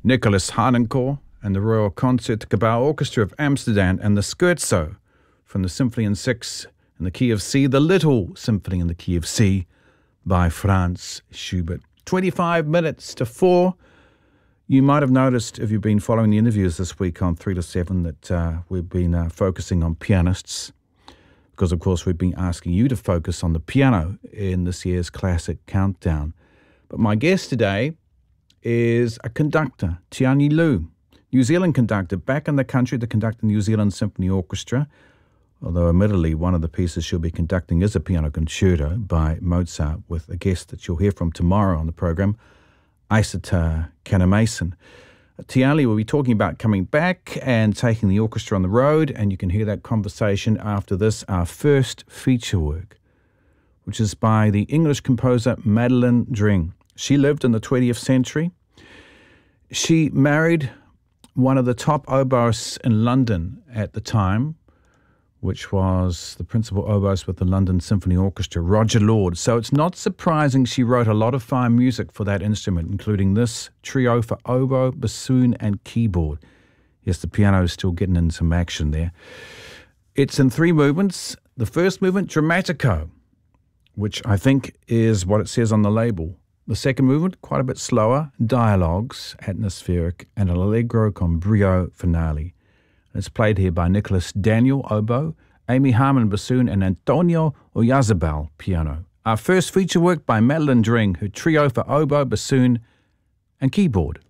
Nicholas Harnoncourt and the Royal Concertgebouw Orchestra of Amsterdam and the Scherzo from the Symphony in 6 in the key of C, the Little Symphony in the key of C by Franz Schubert. 25 minutes to 4. You might have noticed, if you've been following the interviews this week on 3 to 7, that we've been focusing on pianists because, of course, we've been asking you to focus on the piano in this year's Classic Countdown. But my guest today is a conductor, Tianyi Liu, New Zealand conductor, back in the country to conduct the New Zealand Symphony Orchestra, although admittedly one of the pieces she'll be conducting is a piano concerto by Mozart with a guest that you'll hear from tomorrow on the program, Isata Kannemason. Tianyi will be talking about coming back and taking the orchestra on the road, and you can hear that conversation after this, our first feature work, which is by the English composer Madeleine Dring. She lived in the 20th century. She married one of the top oboists in London at the time, which was the principal oboist with the London Symphony Orchestra, Roger Lord. So it's not surprising she wrote a lot of fine music for that instrument, including this trio for oboe, bassoon, and keyboard. Yes, the piano is still getting in some action there. It's in 3 movements. The first movement, Drammatico, which I think is what it says on the label. The second movement, quite a bit slower, dialogues, atmospheric, and an allegro con brio finale. It's played here by Nicholas Daniel, oboe, Amy Harmon, bassoon, and Antonio Oyarzabal, piano. Our first feature work by Madeleine Dring, her trio for oboe, bassoon, and keyboard.